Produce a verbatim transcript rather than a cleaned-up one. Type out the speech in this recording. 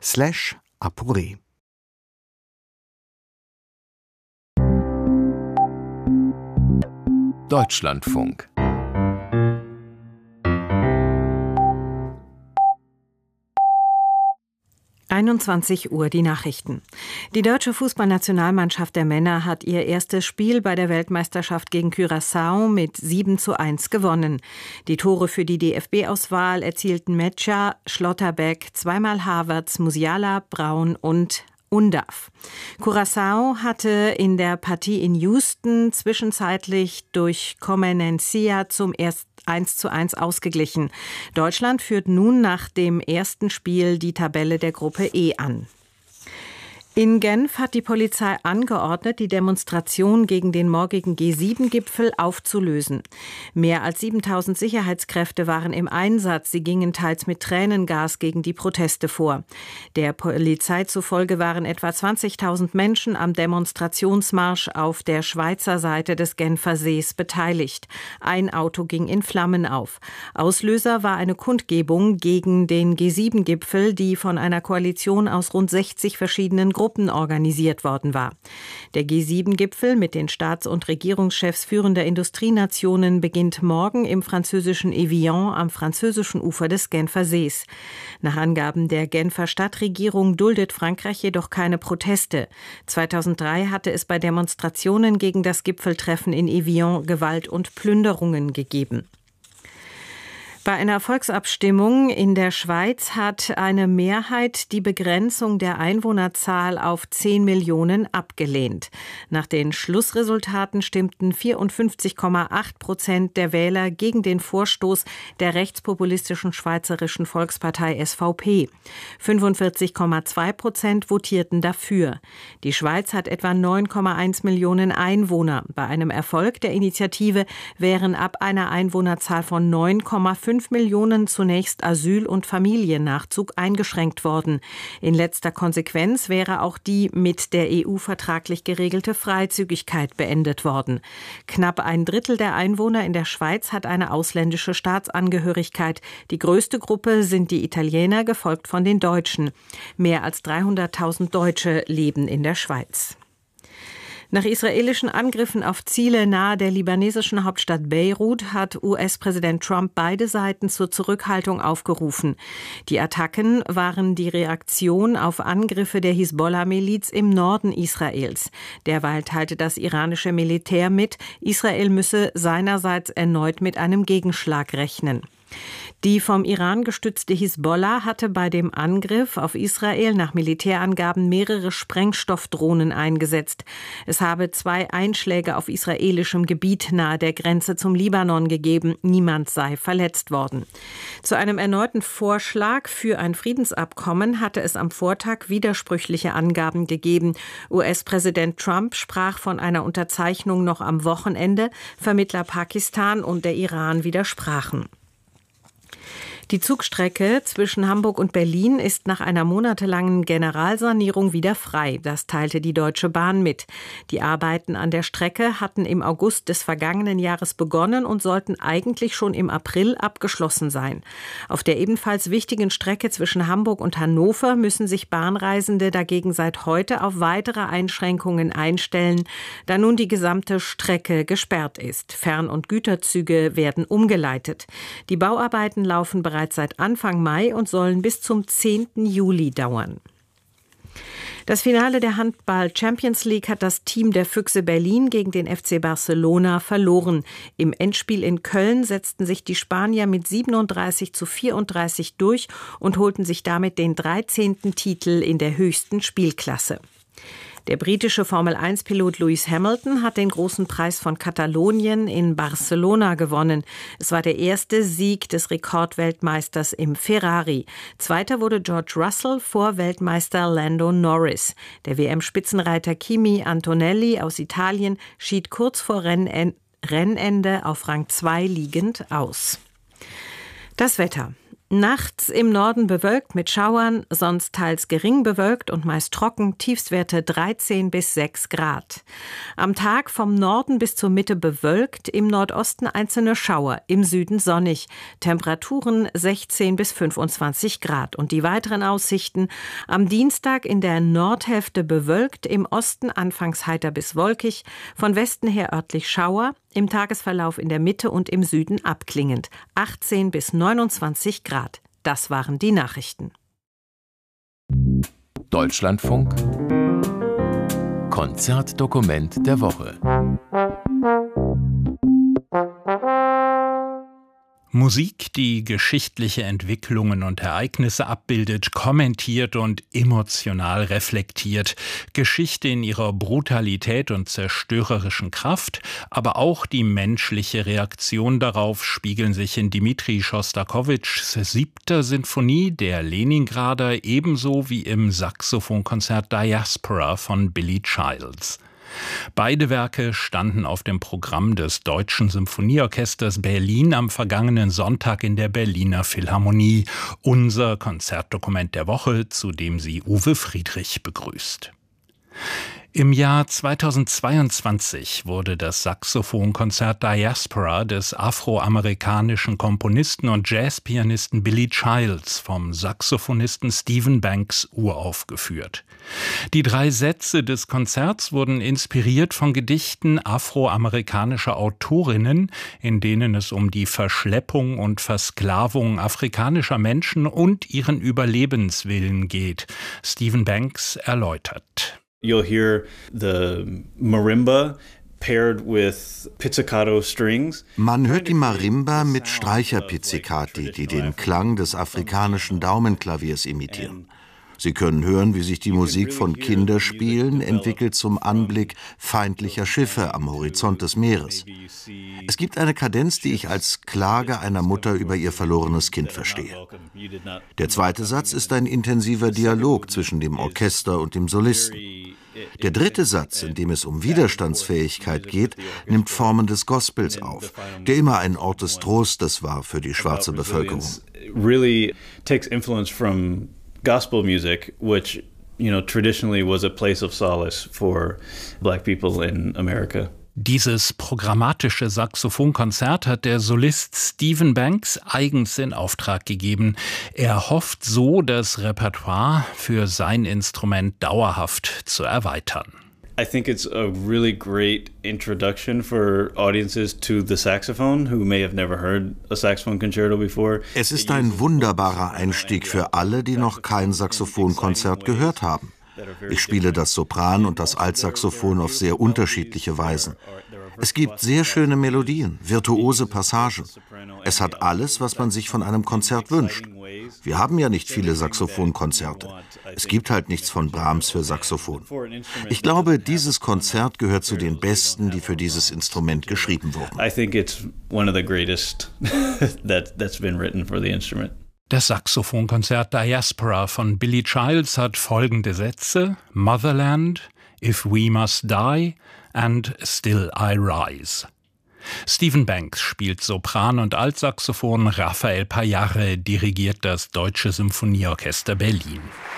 slash apure. Deutschlandfunk. einundzwanzig Uhr die Nachrichten. Die deutsche Fußballnationalmannschaft der Männer hat ihr erstes Spiel bei der Weltmeisterschaft gegen Curaçao mit sieben zu eins gewonnen. Die Tore für die D F B-Auswahl erzielten Mecha, Schlotterbeck, zweimal Havertz, Musiala, Braun und Undav. Curaçao hatte in der Partie in Houston zwischenzeitlich durch Comenencia zum ersten eins zu eins ausgeglichen. Deutschland führt nun nach dem ersten Spiel die Tabelle der Gruppe E an. In Genf hat die Polizei angeordnet, die Demonstration gegen den morgigen G sieben Gipfel aufzulösen. Mehr als siebentausend Sicherheitskräfte waren im Einsatz. Sie gingen teils mit Tränengas gegen die Proteste vor. Der Polizei zufolge waren etwa zwanzigtausend Menschen am Demonstrationsmarsch auf der Schweizer Seite des Genfer Sees beteiligt. Ein Auto ging in Flammen auf. Auslöser war eine Kundgebung gegen den G sieben Gipfel, die von einer Koalition aus rund sechzig verschiedenen Gruppen Gruppen organisiert worden war. Der G sieben Gipfel mit den Staats- und Regierungschefs führender Industrienationen beginnt morgen im französischen Evian am französischen Ufer des Genfer Sees. Nach Angaben der Genfer Stadtregierung duldet Frankreich jedoch keine Proteste. zweitausenddrei hatte es bei Demonstrationen gegen das Gipfeltreffen in Evian Gewalt und Plünderungen gegeben. Bei einer Volksabstimmung in der Schweiz hat eine Mehrheit die Begrenzung der Einwohnerzahl auf zehn Millionen abgelehnt. Nach den Schlussresultaten stimmten vierundfünfzig Komma acht Prozent der Wähler gegen den Vorstoß der rechtspopulistischen Schweizerischen Volkspartei S V P. fünfundvierzig Komma zwei Prozent votierten dafür. Die Schweiz hat etwa neun Komma eins Millionen Einwohner. Bei einem Erfolg der Initiative wären ab einer Einwohnerzahl von neun Komma fünf Millionen zunächst Asyl- und Familiennachzug eingeschränkt worden. In letzter Konsequenz wäre auch die mit der E U vertraglich geregelte Freizügigkeit beendet worden. Knapp ein Drittel der Einwohner in der Schweiz hat eine ausländische Staatsangehörigkeit. Die größte Gruppe sind die Italiener, gefolgt von den Deutschen. Mehr als dreihunderttausend Deutsche leben in der Schweiz. Nach israelischen Angriffen auf Ziele nahe der libanesischen Hauptstadt Beirut hat U S-Präsident Trump beide Seiten zur Zurückhaltung aufgerufen. Die Attacken waren die Reaktion auf Angriffe der Hisbollah-Miliz im Norden Israels. Derweil teilte das iranische Militär mit, Israel müsse seinerseits erneut mit einem Gegenschlag rechnen. Die vom Iran gestützte Hisbollah hatte bei dem Angriff auf Israel nach Militärangaben mehrere Sprengstoffdrohnen eingesetzt. Es habe zwei Einschläge auf israelischem Gebiet nahe der Grenze zum Libanon gegeben. Niemand sei verletzt worden. Zu einem erneuten Vorschlag für ein Friedensabkommen hatte es am Vortag widersprüchliche Angaben gegeben. U S-Präsident Trump sprach von einer Unterzeichnung noch am Wochenende. Vermittler Pakistan und der Iran widersprachen. Die Zugstrecke zwischen Hamburg und Berlin ist nach einer monatelangen Generalsanierung wieder frei. Das teilte die Deutsche Bahn mit. Die Arbeiten an der Strecke hatten im August des vergangenen Jahres begonnen und sollten eigentlich schon im April abgeschlossen sein. Auf der ebenfalls wichtigen Strecke zwischen Hamburg und Hannover müssen sich Bahnreisende dagegen seit heute auf weitere Einschränkungen einstellen, da nun die gesamte Strecke gesperrt ist. Fern- und Güterzüge werden umgeleitet. Die Bauarbeiten laufen bereits bereits seit Anfang Mai und sollen bis zum zehnten Juli dauern. Das Finale der Handball-Champions League hat das Team der Füchse Berlin gegen den F C Barcelona verloren. Im Endspiel in Köln setzten sich die Spanier mit siebenunddreißig zu vierunddreißig durch und holten sich damit den dreizehnten Titel in der höchsten Spielklasse. Der britische Formel eins Pilot Lewis Hamilton hat den großen Preis von Katalonien in Barcelona gewonnen. Es war der erste Sieg des Rekordweltmeisters im Ferrari. Zweiter wurde George Russell vor Weltmeister Lando Norris. Der W M-Spitzenreiter Kimi Antonelli aus Italien schied kurz vor Rennende auf Rang zwei liegend aus. Das Wetter. Nachts im Norden bewölkt mit Schauern, sonst teils gering bewölkt und meist trocken, Tiefstwerte dreizehn bis sechs Grad. Am Tag vom Norden bis zur Mitte bewölkt, im Nordosten einzelne Schauer, im Süden sonnig, Temperaturen sechzehn bis fünfundzwanzig Grad. Und die weiteren Aussichten: am Dienstag in der Nordhälfte bewölkt, im Osten anfangs heiter bis wolkig, von Westen her örtlich Schauer, im Tagesverlauf in der Mitte und im Süden abklingend, achtzehn bis neunundzwanzig Grad. Das waren die Nachrichten. Deutschlandfunk Konzertdokument der Woche. Musik, die geschichtliche Entwicklungen und Ereignisse abbildet, kommentiert und emotional reflektiert. Geschichte in ihrer Brutalität und zerstörerischen Kraft, aber auch die menschliche Reaktion darauf spiegeln sich in Dmitri Schostakowitschs siebter Sinfonie, der Leningrader, ebenso wie im Saxophonkonzert Diaspora von Billy Childs. Beide Werke standen auf dem Programm des Deutschen Symphonieorchesters Berlin am vergangenen Sonntag in der Berliner Philharmonie. Unser Konzertdokument der Woche, zu dem sie Uwe Friedrich begrüßt. Im Jahr zweitausendzweiundzwanzig wurde das Saxophonkonzert Diaspora des afroamerikanischen Komponisten und Jazzpianisten Billy Childs vom Saxophonisten Stephen Banks uraufgeführt. Die drei Sätze des Konzerts wurden inspiriert von Gedichten afroamerikanischer Autorinnen, in denen es um die Verschleppung und Versklavung afrikanischer Menschen und ihren Überlebenswillen geht. Stephen Banks erläutert. You'll hear the marimba paired with pizzicato strings. Man hört die Marimba mit Streicherpizzicati, die den Klang des afrikanischen Daumenklaviers imitieren. Sie können hören, wie sich die Musik von Kinderspielen entwickelt zum Anblick feindlicher Schiffe am Horizont des Meeres. Es gibt eine Kadenz, die ich als Klage einer Mutter über ihr verlorenes Kind verstehe. Der zweite Satz ist ein intensiver Dialog zwischen dem Orchester und dem Solisten. Der dritte Satz, in dem es um Widerstandsfähigkeit geht, nimmt Formen des Gospels auf, der immer ein Ort des Trostes war für die schwarze Bevölkerung. Gospel music, which, you know, traditionally was a place of solace for black people in America. Dieses programmatische Saxophonkonzert hat der Solist Stephen Banks eigens in Auftrag gegeben. Er hofft so, das Repertoire für sein Instrument dauerhaft zu erweitern. I think it's a really great introduction for audiences to the saxophone who may have never heard a saxophone concerto before. Es ist ein wunderbarer Einstieg für alle, die noch kein Saxophonkonzert gehört haben. Ich spiele das Sopran und das Altsaxophon auf sehr unterschiedliche Weisen. Es gibt sehr schöne Melodien, virtuose Passagen. Es hat alles, was man sich von einem Konzert wünscht. Wir haben ja nicht viele Saxophonkonzerte. Es gibt halt nichts von Brahms für Saxophon. Ich glaube, dieses Konzert gehört zu den besten, die für dieses Instrument geschrieben wurden. I think it's one of the greatest that that's been written for the instrument. Das Saxophonkonzert Diaspora von Billy Childs hat folgende Sätze: Motherland, If We Must Die and Still I Rise. Stephen Banks spielt Sopran und Altsaxophon, Rafael Payarre dirigiert das Deutsche Symphonieorchester Berlin.